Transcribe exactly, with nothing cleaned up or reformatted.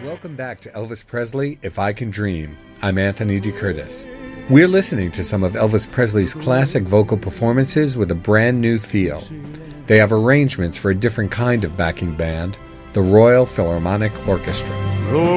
Welcome back to Elvis Presley, If I Can Dream. I'm Anthony DeCurtis. We're listening to some of Elvis Presley's classic vocal performances with a brand new feel. They have arrangements for a different kind of backing band, the Royal Philharmonic Orchestra.